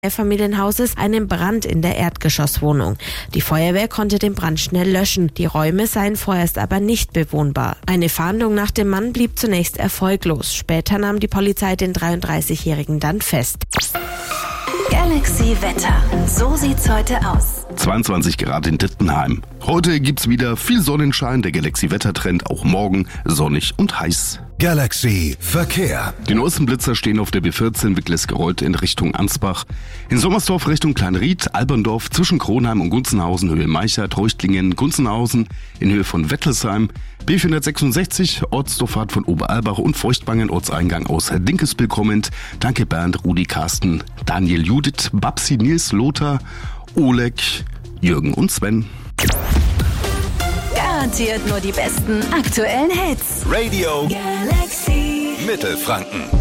Mehrfamilienhauses einen Brand in der Erdgeschosswohnung. Die Feuerwehr konnte den Brand schnell löschen. Die Räume seien vorerst aber nicht bewohnbar. Eine Fahndung nach dem Mann blieb zunächst erfolglos. Später nahm die Polizei den 33-Jährigen dann fest. Galaxy Wetter. So sieht's heute aus. 22 Grad in Dittenheim. Heute gibt's wieder viel Sonnenschein. Der Galaxy-Wettertrend auch morgen sonnig und heiß. Galaxy Verkehr. Die neuesten Blitzer stehen auf der B14 Wicklisgerollt in Richtung Ansbach. In Sommersdorf Richtung Kleinried, Alberndorf zwischen Kronheim und Gunzenhausen, Höhe Meichert, Reuchtlingen, Gunzenhausen in Höhe von Wettelsheim. B466, Ortsdurchfahrt von Oberalbach und Feuchtwangen, Ortseingang aus Dinkelsbühl kommend. Danke Bernd, Rudi, Carsten, Daniel, Judith, Babsi, Nils, Lothar, Oleg, Jürgen und Sven. Garantiert nur die besten aktuellen Hits. Radio Galaxy Mittelfranken.